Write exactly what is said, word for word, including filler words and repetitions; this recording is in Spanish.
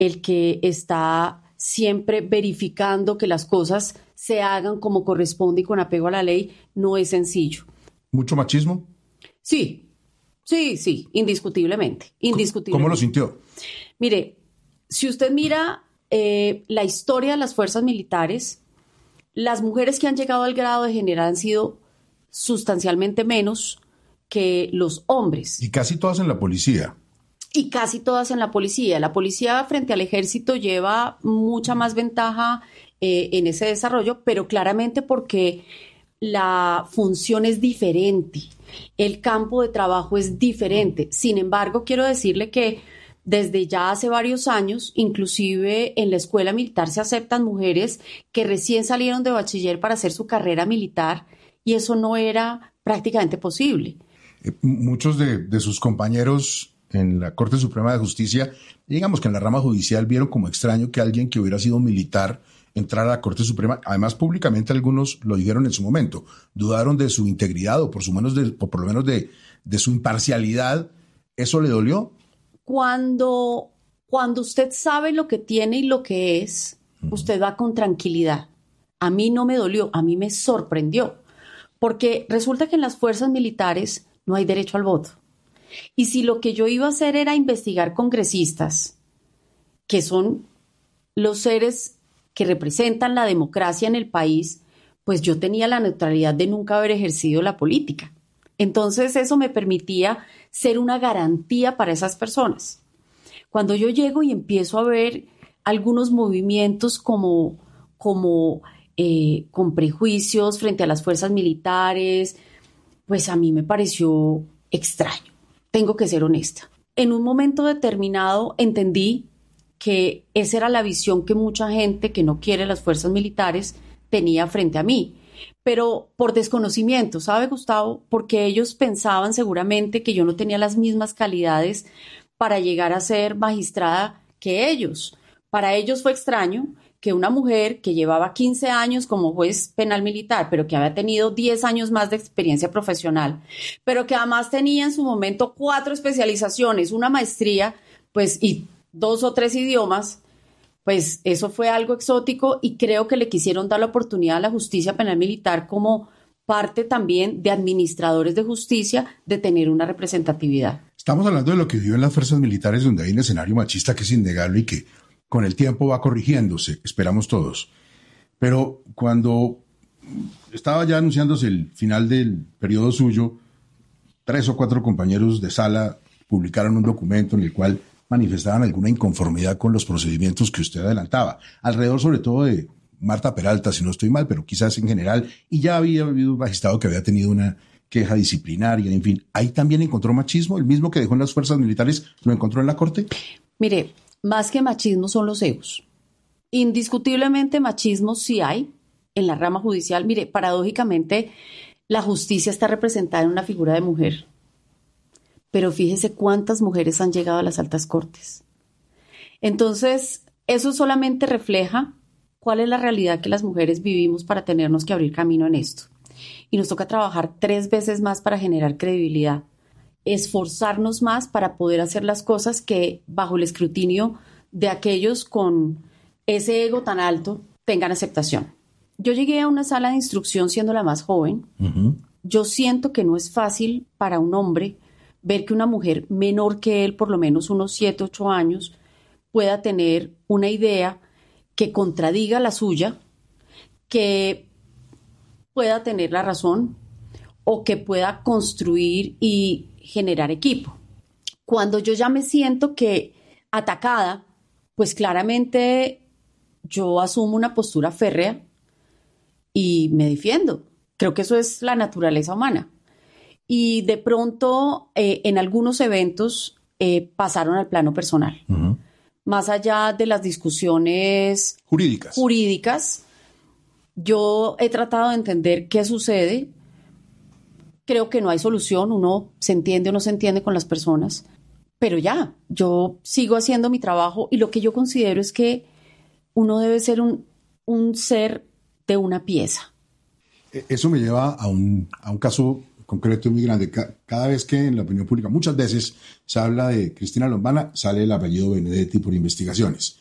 el que está siempre verificando que las cosas se hagan como corresponde y con apego a la ley, no es sencillo. ¿Mucho machismo? Sí, sí, sí, indiscutiblemente, indiscutiblemente. ¿Cómo lo sintió? Mire, si usted mira eh, la historia de las fuerzas militares, las mujeres que han llegado al grado de general han sido sustancialmente menos que los hombres. Y casi todas en la policía. Y casi todas en la policía. La policía frente al ejército lleva mucha más ventaja eh, en ese desarrollo, pero claramente porque la función es diferente, el campo de trabajo es diferente. Sin embargo, quiero decirle que desde ya hace varios años, inclusive en la escuela militar se aceptan mujeres que recién salieron de bachiller para hacer su carrera militar y eso no era prácticamente posible. Eh, muchos de, de sus compañeros en la Corte Suprema de Justicia, digamos que en la rama judicial, vieron como extraño que alguien que hubiera sido militar entrara a la Corte Suprema. Además, públicamente algunos lo dijeron en su momento, dudaron de su integridad o por, su menos de, o por lo menos de, de su imparcialidad. ¿Eso le dolió? Cuando, cuando usted sabe lo que tiene y lo que es, uh-huh. usted va con tranquilidad. A mí no me dolió, a mí me sorprendió, porque resulta que en las fuerzas militares no hay derecho al voto. Y si lo que yo iba a hacer era investigar congresistas, que son los seres que representan la democracia en el país, pues yo tenía la neutralidad de nunca haber ejercido la política. Entonces eso me permitía ser una garantía para esas personas. Cuando yo llego y empiezo a ver algunos movimientos como, como eh, con prejuicios frente a las fuerzas militares, pues a mí me pareció extraño. Tengo que ser honesta. En un momento determinado entendí que esa era la visión que mucha gente que no quiere las fuerzas militares tenía frente a mí. Pero por desconocimiento, ¿sabe, Gustavo? Porque ellos pensaban seguramente que yo no tenía las mismas calidades para llegar a ser magistrada que ellos. Para ellos fue extraño que una mujer que llevaba quince años como juez penal militar, pero que había tenido diez años más de experiencia profesional, pero que además tenía en su momento cuatro especializaciones, una maestría, pues, y dos o tres idiomas, pues eso fue algo exótico y creo que le quisieron dar la oportunidad a la justicia penal militar como parte también de administradores de justicia de tener una representatividad. Estamos hablando de lo que vivió en las fuerzas militares, donde hay un escenario machista que es innegable y que con el tiempo va corrigiéndose, esperamos todos. Pero cuando estaba ya anunciándose el final del periodo suyo, tres o cuatro compañeros de sala publicaron un documento en el cual manifestaban alguna inconformidad con los procedimientos que usted adelantaba, alrededor sobre todo de Marta Peralta, si no estoy mal, pero quizás en general, y ya había habido un magistrado que había tenido una queja disciplinaria, en fin. ¿Ahí también encontró machismo? ¿El mismo que dejó en las fuerzas militares lo encontró en la Corte? Mire, más que machismo son los egos. Indiscutiblemente machismo sí hay en la rama judicial. Mire, paradójicamente la justicia está representada en una figura de mujer. Pero fíjese cuántas mujeres han llegado a las altas cortes. Entonces, eso solamente refleja cuál es la realidad que las mujeres vivimos para tenernos que abrir camino en esto. Y nos toca trabajar tres veces más para generar credibilidad. Esforzarnos más para poder hacer las cosas que bajo el escrutinio de aquellos con ese ego tan alto tengan aceptación. Yo llegué a una sala de instrucción siendo la más joven. Uh-huh. Yo siento que no es fácil para un hombre ver que una mujer menor que él, por lo menos unos siete, ocho años, pueda tener una idea que contradiga la suya, que pueda tener la razón o que pueda construir y generar equipo. Cuando yo ya me siento que atacada, pues claramente yo asumo una postura férrea y me defiendo. Creo que eso es la naturaleza humana. Y de pronto, eh, en algunos eventos eh, pasaron al plano personal. Uh-huh. Más allá de las discusiones jurídicas. jurídicas, yo he tratado de entender qué sucede. Creo que no hay solución, uno se entiende o no se entiende con las personas, pero ya, yo sigo haciendo mi trabajo y lo que yo considero es que uno debe ser un, un ser de una pieza. Eso me lleva a un, a un caso concreto es muy grande. Cada vez que en la opinión pública, muchas veces se habla de Cristina Lombana, sale el apellido Benedetti por investigaciones.